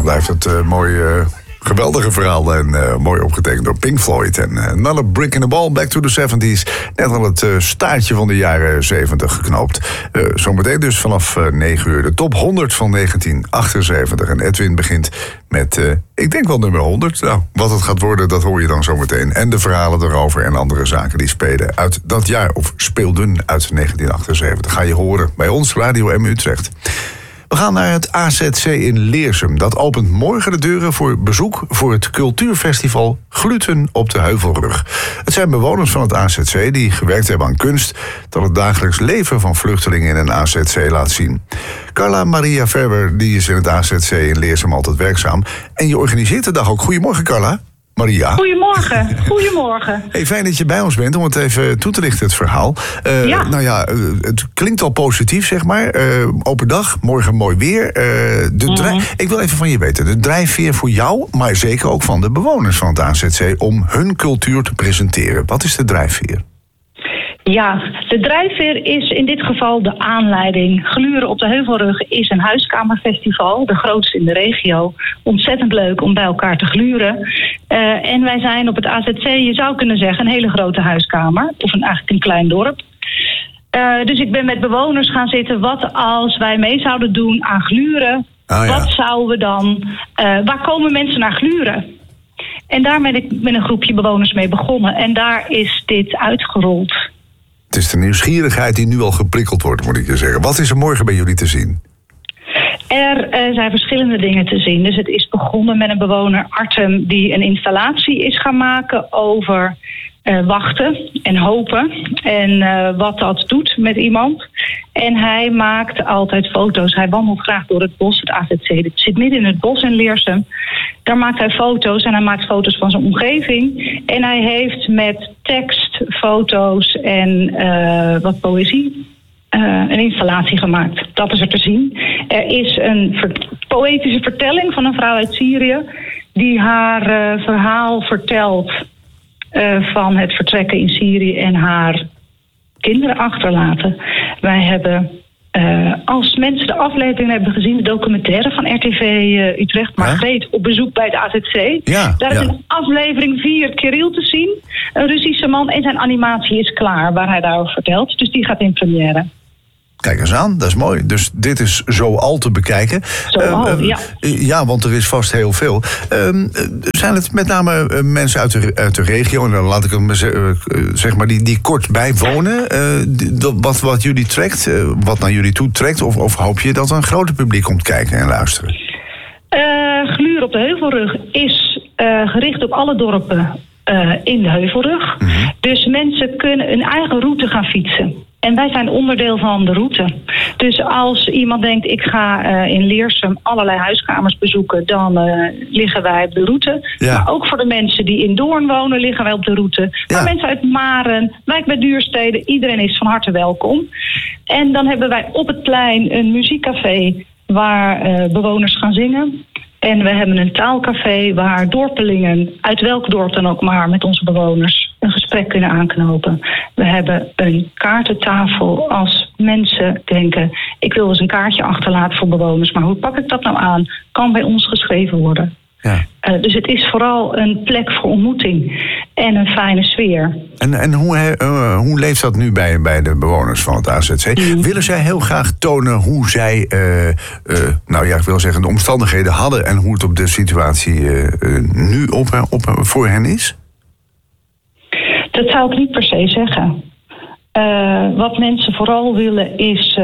dan blijft het geweldige verhaal en mooi opgetekend door Pink Floyd. En Another Brick in the Wall, Back to the 70s. Net al het staartje van de jaren 70 geknoopt. Zometeen dus vanaf 9 uur de top 100 van 1978. En Edwin begint met, ik denk wel nummer 100. Nou, wat het gaat worden, dat hoor je dan zometeen. En de verhalen erover en andere zaken die spelen uit dat jaar, of speelden uit 1978. Ga je horen bij ons, Radio M Utrecht. We gaan naar het AZC in Leersum. Dat opent morgen de deuren voor bezoek voor het cultuurfestival Gluten op de Heuvelrug. Het zijn bewoners van het AZC die gewerkt hebben aan kunst dat het dagelijks leven van vluchtelingen in een AZC laat zien. Carla Maria Verwer die is in het AZC in Leersum altijd werkzaam. En je organiseert de dag ook. Goedemorgen, Carla. Maria. Goedemorgen. Hey, fijn dat je bij ons bent om het even toe te lichten, het verhaal. Ja. Nou ja, het klinkt al positief, zeg maar. Open dag, morgen mooi weer. Ik wil even van je weten, de drijfveer voor jou, maar zeker ook van de bewoners van het AZC om hun cultuur te presenteren. Wat is de drijfveer? Ja, de drijfveer is in dit geval de aanleiding. Gluren op de Heuvelrug is een huiskamerfestival, de grootste in de regio. Ontzettend leuk om bij elkaar te gluren. En wij zijn op het AZC, je zou kunnen zeggen, een hele grote huiskamer. Of eigenlijk een klein dorp. Dus ik ben met bewoners gaan zitten. Wat als wij mee zouden doen aan gluren? Wat zouden we dan? Waar komen mensen naar gluren? En daar ben ik met een groepje bewoners mee begonnen. En daar is dit uitgerold. Het is de nieuwsgierigheid die nu al geprikkeld wordt, moet ik je zeggen. Wat is er morgen bij jullie te zien? Er zijn verschillende dingen te zien. Dus het is begonnen met een bewoner, Artem, die een installatie is gaan maken over wachten en hopen. En wat dat doet met iemand. En hij maakt altijd foto's. Hij wandelt graag door het bos. Het AZC zit midden in het bos in Leersum. Daar maakt hij foto's en hij maakt foto's van zijn omgeving. En hij heeft met tekst, foto's en wat poëzie een installatie gemaakt. Dat is er te zien. Er is een poëtische vertelling van een vrouw uit Syrië die haar verhaal vertelt van het vertrekken in Syrië en haar kinderen achterlaten. Wij hebben, als mensen de aflevering hebben gezien, de documentaire van RTV Utrecht, Margreet op bezoek bij het AZC. Ja, daar is in aflevering 4 Kirill te zien, een Russische man, en zijn animatie is klaar waar hij daarover vertelt. Dus die gaat in première. Kijk eens aan, dat is mooi. Dus dit is zoal te bekijken. Ja. Ja, want er is vast heel veel. Zijn het met name mensen uit de regio, en dan laat ik hem zeg maar die kort bij wonen, wat jullie trekt, wat naar jullie toe trekt, of hoop je dat er een groter publiek komt kijken en luisteren? Gluren op de Heuvelrug is gericht op alle dorpen in de Heuvelrug. Mm-hmm. Dus mensen kunnen een eigen route gaan fietsen. En wij zijn onderdeel van de route. Dus als iemand denkt, ik ga in Leersum allerlei huiskamers bezoeken, dan liggen wij op de route. Ja. Maar ook voor de mensen die in Doorn wonen, liggen wij op de route. Ja. Maar mensen uit Maren, Wijk bij Duurstede, iedereen is van harte welkom. En dan hebben wij op het plein een muziekcafé waar bewoners gaan zingen. En we hebben een taalcafé waar dorpelingen, uit welk dorp dan ook maar, met onze bewoners een gesprek kunnen aanknopen. We hebben een kaartentafel als mensen denken, ik wil eens een kaartje achterlaten voor bewoners, maar hoe pak ik dat nou aan? Kan bij ons geschreven worden. Ja. Dus het is vooral een plek voor ontmoeting en een fijne sfeer. En hoe leeft dat nu bij de bewoners van het AZC? Willen zij heel graag tonen hoe zij, ik wil zeggen, de omstandigheden hadden en hoe het op de situatie nu voor hen is? Dat zou ik niet per se zeggen. Wat mensen vooral willen is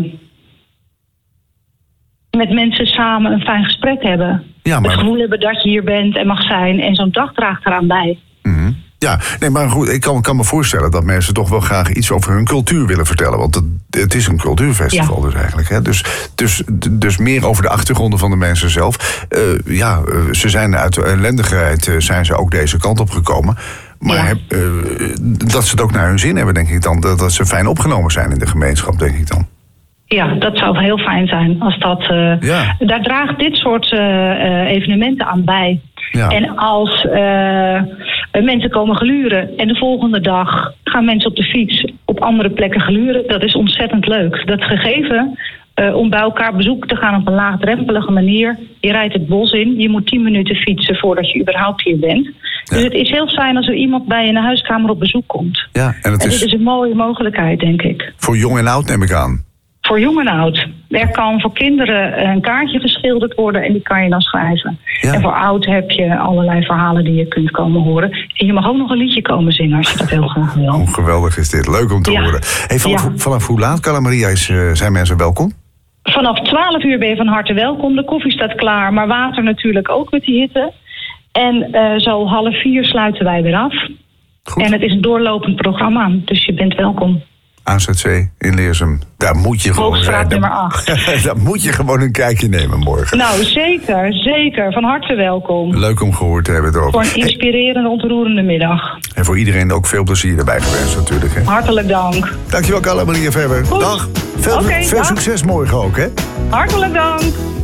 met mensen samen een fijn gesprek hebben. Ja, maar het gevoel hebben dat je hier bent en mag zijn. En zo'n dag draagt eraan bij. Mm-hmm. Ja, nee, maar goed, ik kan me voorstellen dat mensen toch wel graag iets over hun cultuur willen vertellen. Want het is een cultuurfestival dus eigenlijk. Hè? Dus meer over de achtergronden van de mensen zelf. Ze zijn uit de ellendigheid zijn ze ook deze kant op gekomen. Maar dat ze het ook naar hun zin hebben, denk ik dan. Dat ze fijn opgenomen zijn in de gemeenschap, denk ik dan. Ja, dat zou heel fijn zijn. Als dat, daar draagt dit soort evenementen aan bij. Ja. En als mensen komen gluren en de volgende dag gaan mensen op de fiets op andere plekken gluren, dat is ontzettend leuk. Dat gegeven om bij elkaar bezoek te gaan op een laagdrempelige manier. Je rijdt het bos in. Je moet 10 minuten fietsen voordat je überhaupt hier bent. Ja. Dus het is heel fijn als er iemand bij je in de huiskamer op bezoek komt. Ja, en dit is een mooie mogelijkheid, denk ik. Voor jong en oud neem ik aan. Voor jong en oud. Er kan voor kinderen een kaartje geschilderd worden en die kan je dan schrijven. Ja. En voor oud heb je allerlei verhalen die je kunt komen horen. En je mag ook nog een liedje komen zingen als je dat heel graag wil. Hoe geweldig is dit. Leuk om te horen. Hey, vanaf hoe laat, Carla Maria, zijn mensen welkom? Vanaf 12 uur ben je van harte welkom. De koffie staat klaar, maar water natuurlijk ook met die hitte. En zo 3:30 sluiten wij weer af. Goed. En het is een doorlopend programma, dus je bent welkom. AZC in Leersum. Daar moet je gewoon zijn. Nummer 8. Daar moet je gewoon een kijkje nemen morgen. Nou, zeker. Van harte welkom. Leuk om gehoord te hebben erover. Voor een inspirerende, ontroerende middag. En voor iedereen ook veel plezier erbij gewenst natuurlijk. Hè? Hartelijk dank. Dankjewel, Carla Maria Verber. Dag. Veel succes morgen ook, hè? Hartelijk dank.